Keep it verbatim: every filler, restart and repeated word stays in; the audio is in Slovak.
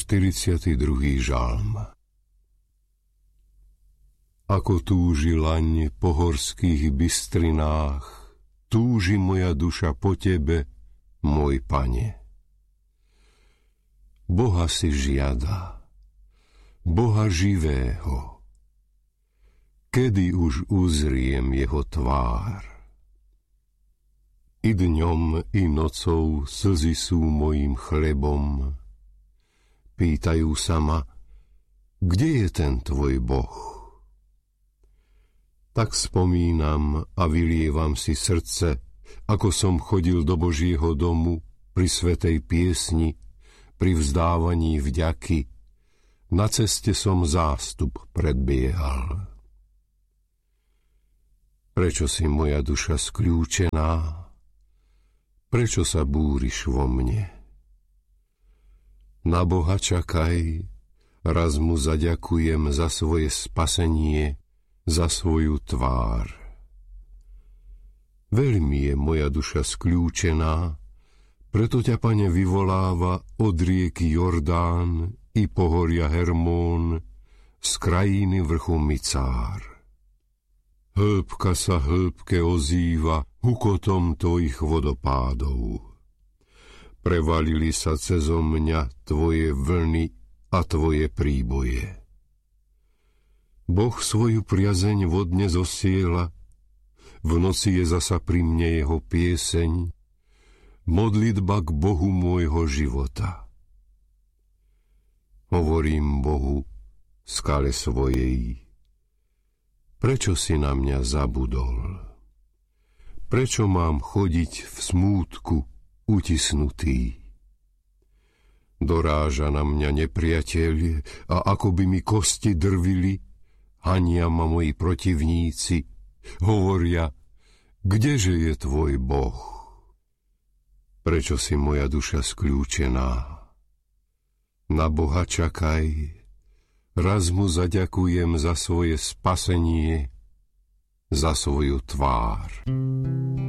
štyridsiaty druhý žalm. Ako túži laň po horských bystrinách, túži moja duša po tebe, môj Pane. Boha si žiada, Boha živého. Kedy už uzriem jeho tvár? I dňom, i nocou slzy sú mojím chlebom. Pýtajú sa ma, kde je ten tvoj Boh? Tak spomínam a vylievam si srdce, ako som chodil do Božieho domu pri svätej piesni, pri vzdávaní vďaky. Na ceste som zástup predbiehal. Prečo si moja duša skľúčená? Prečo sa búriš vo mne? Na Boha čakaj, raz mu zaďakujem za svoje spasenie, za svoju tvár. Veľmi je moja duša skľúčená, preto ťa, Pane, vyvoláva od rieky Jordán i pohoria Hermón, z krajiny vrchu Micár. Hĺbka sa hĺbke ozýva hukotom tvojich vodopádov. Prevalili sa cezo mňa tvoje vlny a tvoje príboje. Boh svoju priazeň vodne zosiela, v noci je zasa pri mne jeho pieseň, modlitba k Bohu môjho života. Hovorím Bohu, skale svojej, prečo si na mňa zabudol? Prečo mám chodiť v smútku utisnutý? Doráža na mňa nepriateľ a ako by mi kosti drvili, hania ma moji protivníci, hovoria, kdeže je tvoj Boh? Prečo si moja duša skľúčená? Na Boha čakaj, raz mu zaďakujem za svoje spasenie, za svoju tvár.